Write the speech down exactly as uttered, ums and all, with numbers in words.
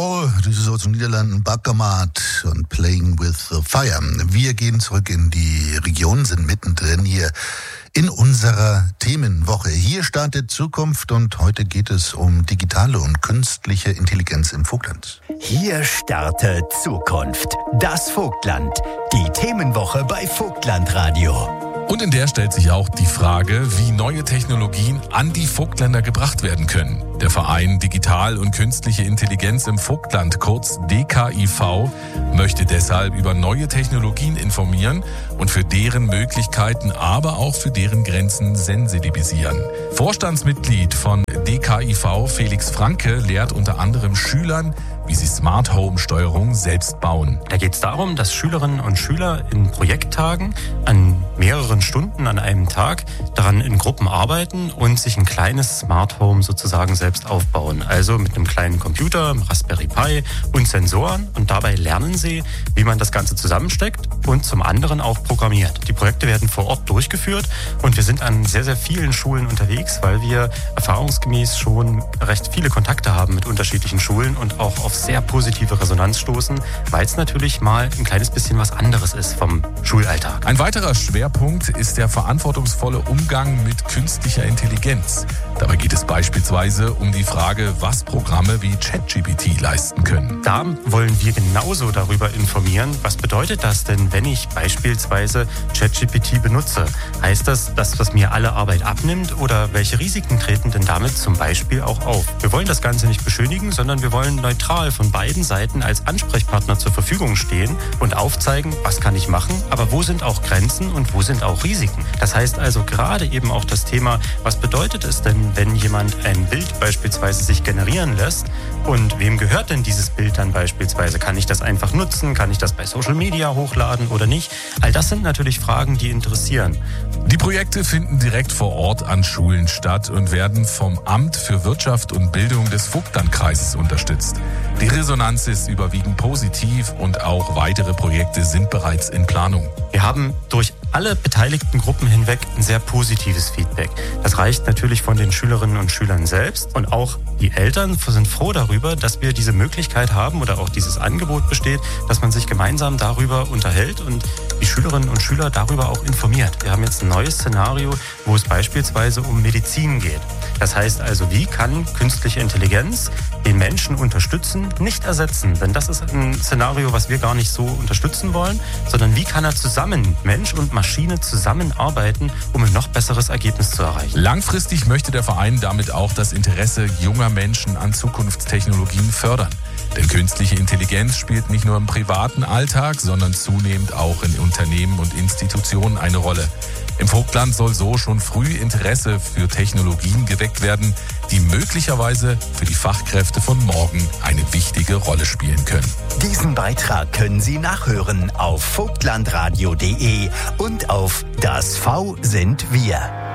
Oh, das ist aus den Niederlanden Bakermat und Playing with the Fire. Wir gehen zurück in die Region, sind mittendrin hier in unserer Themenwoche. Hier startet Zukunft und heute geht es um digitale und künstliche Intelligenz im Vogtland. Hier startet Zukunft. Das Vogtland. Die Themenwoche bei Vogtlandradio. Und in der stellt sich auch die Frage, wie neue Technologien an die Vogtländer gebracht werden können. Der Verein Digital- und Künstliche Intelligenz im Vogtland, kurz D K I V, möchte deshalb über neue Technologien informieren und für deren Möglichkeiten, aber auch für deren Grenzen sensibilisieren. Vorstandsmitglied von D K I V, Felix Franke, lehrt unter anderem Schülern, wie sie Smart Home Steuerung selbst bauen. Da geht es darum, dass Schülerinnen und Schüler in Projekttagen an mehreren Stunden an einem Tag daran in Gruppen arbeiten und sich ein kleines Smart Home sozusagen selbst aufbauen. Also mit einem kleinen Computer, Raspberry Pi und Sensoren. Und dabei lernen sie, wie man das Ganze zusammensteckt und zum anderen auch programmiert. Die Projekte werden vor Ort durchgeführt und wir sind an sehr, sehr vielen Schulen unterwegs, weil wir erfahrungsgemäß schon recht viele Kontakte haben mit unterschiedlichen Schulen und auch auf sehr positive Resonanz stoßen, weil es natürlich mal ein kleines bisschen was anderes ist vom Schulalltag. Ein weiterer Schwerpunkt ist der verantwortungsvolle Umgang mit künstlicher Intelligenz. Dabei geht es beispielsweise um die Frage, was Programme wie ChatGPT leisten können. Da wollen wir genauso darüber informieren, was bedeutet das denn, wenn ich beispielsweise ChatGPT benutze? Heißt das, dass das mir alle Arbeit abnimmt oder welche Risiken treten denn damit zum Beispiel auch auf? Wir wollen das Ganze nicht beschönigen, sondern wir wollen neutral von beiden Seiten als Ansprechpartner zur Verfügung stehen und aufzeigen, was kann ich machen, aber wo sind auch Grenzen und wo sind auch Risiken. Das heißt also gerade eben auch das Thema, was bedeutet es denn, wenn jemand ein Bild beispielsweise sich generieren lässt und wem gehört denn dieses Bild dann beispielsweise? Kann ich das einfach nutzen? Kann ich das bei Social Media hochladen oder nicht? All das sind natürlich Fragen, die interessieren. Die Projekte finden direkt vor Ort an Schulen statt und werden vom Amt für Wirtschaft und Bildung des Vogtlandkreises unterstützt. Die Resonanz ist überwiegend positiv und auch weitere Projekte sind bereits in Planung. Wir haben durch alle beteiligten Gruppen hinweg ein sehr positives Feedback. Das reicht natürlich von den Schülerinnen und Schülern selbst und auch die Eltern sind froh darüber, dass wir diese Möglichkeit haben oder auch dieses Angebot besteht, dass man sich gemeinsam darüber unterhält und die Schülerinnen und Schüler darüber auch informiert. Wir haben jetzt ein neues Szenario, wo es beispielsweise um Medizin geht. Das heißt also, wie kann künstliche Intelligenz den Menschen unterstützen, nicht ersetzen? Denn das ist ein Szenario, was wir gar nicht so unterstützen wollen, sondern wie kann er zusammen, Mensch und Maschine zusammenarbeiten, um ein noch besseres Ergebnis zu erreichen? Langfristig möchte der Verein damit auch das Interesse junger Menschen an Zukunftstechnologien fördern. Denn künstliche Intelligenz spielt nicht nur im privaten Alltag, sondern zunehmend auch in Unternehmen und Institutionen eine Rolle. Im Vogtland soll so schon früh Interesse für Technologien geweckt werden, die möglicherweise für die Fachkräfte von morgen eine wichtige Rolle spielen können. Diesen Beitrag können Sie nachhören auf vogtlandradio punkt de und auf Das V sind wir.